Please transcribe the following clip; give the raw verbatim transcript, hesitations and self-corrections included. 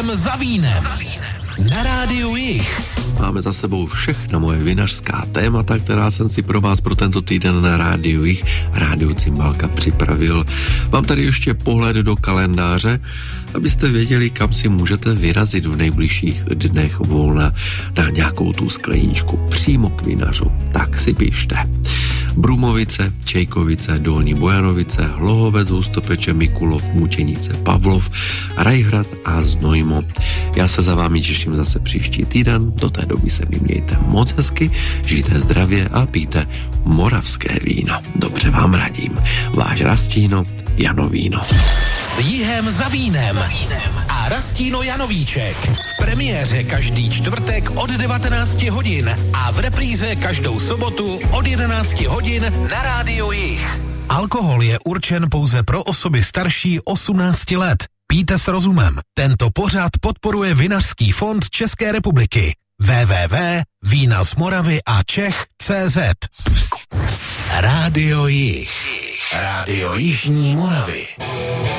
Jihem za vínem. Na rádiu Jih. Máme za sebou všechna moje vinařská témata, která jsem si pro vás pro tento týden na rádiu Jih, rádiu Cymbalka připravil. Mám tady ještě pohled do kalendáře, abyste věděli, kam si můžete vyrazit v nejbližších dnech volna na nějakou tu skleničku přímo k vinařu. Tak si pište. Brumovice, Čejkovice, Dolní Bojanovice, Hlohovec, Hustopeče, Mikulov, Mutěnice, Pavlov, Rajhrad a Znojmo. Já se za vámi těším zase příští týden, do té doby se mi mějte moc hezky, žijte zdravě a pijte moravské víno. Dobře vám radím. Váš Rastíno Janovíno. S Jihem za vínem a Rastíno Janovíček. V premiéře každý čtvrtek od devatenácti hodin a v repríze každou sobotu od jedenácti hodin na rádiu Jih. Alkohol je určen pouze pro osoby starší osmnácti let. Pijte s rozumem. Tento pořad podporuje Vinařský fond České republiky. w w w tečka vína z Moravy a Čech tečka cé zet. Rádio Jih. Rádio Jižní Moravy.